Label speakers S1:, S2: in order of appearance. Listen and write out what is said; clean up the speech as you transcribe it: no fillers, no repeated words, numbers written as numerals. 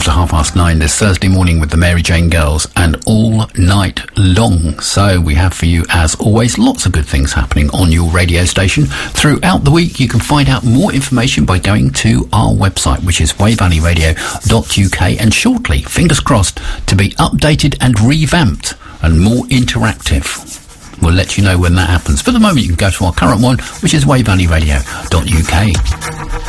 S1: after 9:30 this Thursday morning with the Mary Jane Girls and all night long. So we have for you, as always, lots of good things happening on your radio station throughout the week. You can find out more information by going to our website, which is wavevalleyradio.uk, and shortly, fingers crossed, to be updated and revamped and more interactive. We'll let you know when that happens. For the moment, you can go to our current one, which is wavevalleyradio.uk.